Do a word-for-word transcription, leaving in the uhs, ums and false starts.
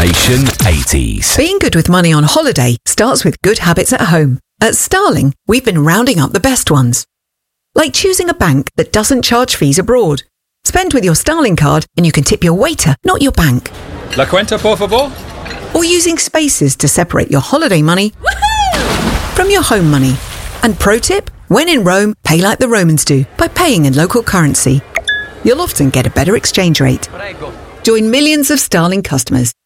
Destination eighties. Being good with money on holiday starts with good habits at home. At Starling, we've been rounding up the best ones. Like choosing a bank that doesn't charge fees abroad. Spend with your Starling card and you can tip your waiter, not your bank. La cuenta, por favor? Or using spaces to separate your holiday money from your home money. And pro tip, when in Rome, pay like the Romans do, by paying in local currency. You'll often get a better exchange rate. Join millions of Starling customers